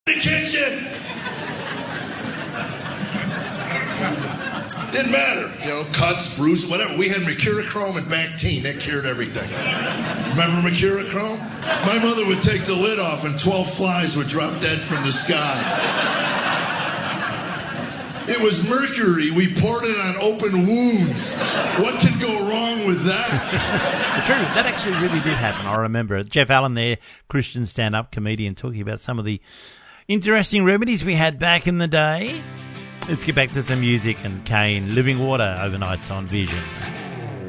the kitchen. Didn't matter, cuts, bruises, whatever. We had Mercurochrome and Bactine. That cured everything. Remember Mercurochrome? My mother would take the lid off and 12 flies would drop dead from the sky. It was mercury. We poured it on open wounds. What could go wrong with that? True. That actually really did happen. I remember Jeff Allen there, Christian stand-up comedian, talking about some of the interesting remedies we had back in the day. Let's get back to some music and Kane, Living Water, overnights on Vision.